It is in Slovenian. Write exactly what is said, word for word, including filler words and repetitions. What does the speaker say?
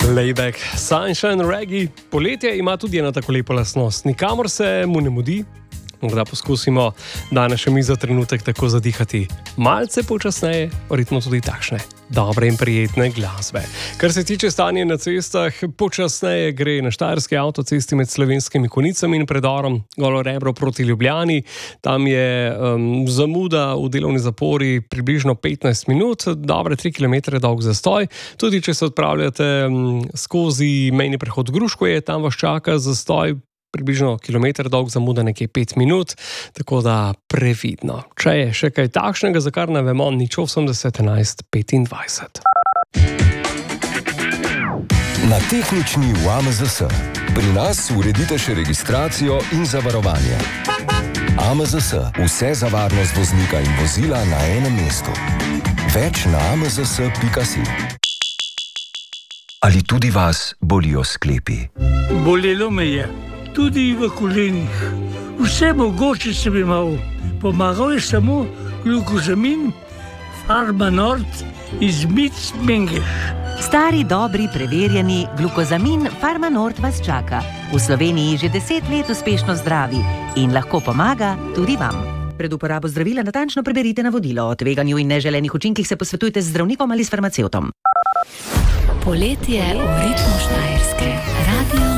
Layback, sunshine, reggae. Poletje ima tudi eno tako lepo lastnost. Nikamor se mu ne mudi. Morda poskusimo danes še mi za trenutek tako zadihati. Malce počasneje, verjetno tudi takšne dobre in prijetne glasbe. Kar se tiče stanja na cestah, počasneje gre na štajerski avtocesti med Slovenskimi Konjicami in predorom Golo Rebro proti Ljubljani. Tam je um, zamuda v delovni zapori približno petnajst minut, dobre tri kilometre dolg zastoj. Tudi če se odpravljate um, skozi mejni prehod Gruškovje, tam vas čaka zastoj približno kilometer dolg, zamuda nekje pet minut, tako da previdno. Če je še kaj takšnega, za kar ne vemo, nič osemdeset enajst petindvajset. Na tehnični v A M Z S. Pri nas uredite še registracijo in zavarovanje. A M Z S. Vse za varnost voznika in vozila na enem mestu. Več na a m z s pika si. Ali tudi vas bolijo sklepi? Bolelo me je. Tudi v kolenih. Vse mogoče sem imel. Pomagal je samo glukozamin Pharma Nord iz Mic Mengeš. Stari, dobri, preverjeni glukozamin Pharma Nord vas čaka. V Sloveniji že deset let uspešno zdravi in lahko pomaga tudi vam. Pred uporabo zdravila natančno preberite navodilo. O tveganju in neželenih učinkih se posvetujte z zdravnikom ali s farmacevtom. Poletje v ritmu Štajerske. Radio